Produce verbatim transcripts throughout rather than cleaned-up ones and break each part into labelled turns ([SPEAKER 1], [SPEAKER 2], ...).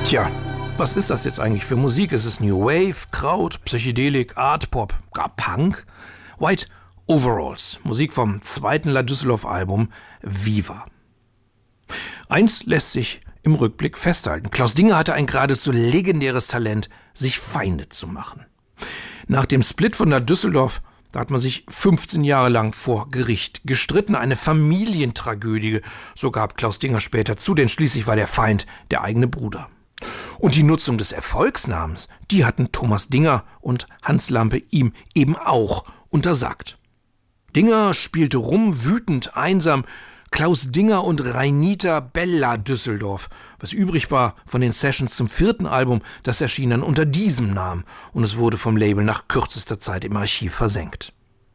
[SPEAKER 1] Tja, was ist das jetzt eigentlich für Musik? Ist es New Wave, Kraut, Psychedelik, Art Pop, gar Punk? White Overalls, Musik vom zweiten La Düsseldorf-Album Viva. Eins lässt sich im Rückblick festhalten. Klaus Dinger hatte ein geradezu legendäres Talent, sich Feinde zu machen. Nach dem Split von La Düsseldorf, da hat man sich fünfzehn Jahre lang vor Gericht gestritten. Eine Familientragödie, so gab Klaus Dinger später zu, denn schließlich war der Feind der eigene Bruder. Und die Nutzung des Erfolgsnamens, die hatten Thomas Dinger und Hans Lampe ihm eben auch untersagt. Dinger spielte rum, wütend, einsam. Klaus Dinger und Reinita Bella Düsseldorf, was übrig war von den Sessions zum vierten Album, das erschien dann unter diesem Namen und es wurde vom Label nach kürzester Zeit im Archiv versenkt.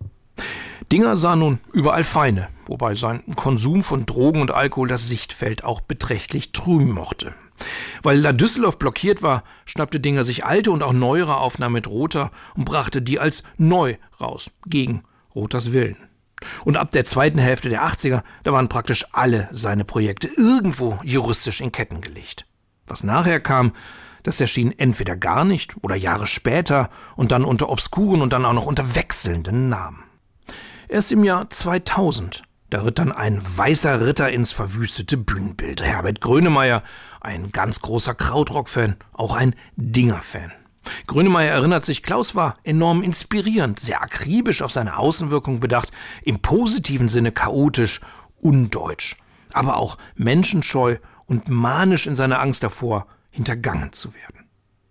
[SPEAKER 1] Dinger sah nun überall Feinde, wobei sein Konsum von Drogen und Alkohol das Sichtfeld auch beträchtlich trüben mochte. Weil La Düsseldorf blockiert war, schnappte Dinger sich alte und auch neuere Aufnahmen mit Rota und brachte die als neu raus, gegen Rotas Willen. Und ab der zweiten Hälfte der achtziger, da waren praktisch alle seine Projekte irgendwo juristisch in Ketten gelegt. Was nachher kam, das erschien entweder gar nicht oder Jahre später und dann unter obskuren und dann auch noch unter wechselnden Namen. Erst im Jahr zweitausend, da ritt dann ein weißer Ritter ins verwüstete Bühnenbild. Herbert Grönemeyer, ein ganz großer Krautrock-Fan, auch ein Dinger-Fan. Grönemeyer erinnert sich, Klaus war enorm inspirierend, sehr akribisch auf seine Außenwirkung bedacht, im positiven Sinne chaotisch, undeutsch, aber auch menschenscheu und manisch in seiner Angst davor, hintergangen zu werden.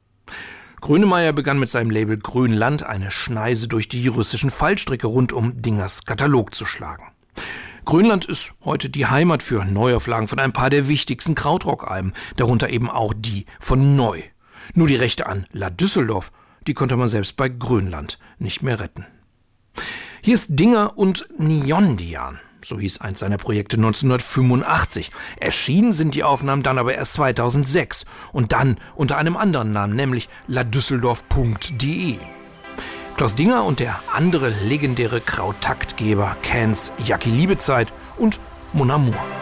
[SPEAKER 1] Grönemeyer begann mit seinem Label Grönland eine Schneise durch die juristischen Fallstricke rund um Dingers Katalog zu schlagen. Grönland ist heute die Heimat für Neuauflagen von ein paar der wichtigsten Krautrock-Alben, darunter eben auch die von Neu. Nur die Rechte an La Düsseldorf, die konnte man selbst bei Grönland nicht mehr retten. Hier ist Dinger und Niondian, so hieß eins seiner Projekte neunzehnhundertfünfundachtzig. Erschienen sind die Aufnahmen dann aber erst zweitausendsechs und dann unter einem anderen Namen, nämlich ladüsseldorf punkt de. Klaus Dinger und der andere legendäre Krauttaktgeber Cans Jackie Liebezeit und Mon Amour.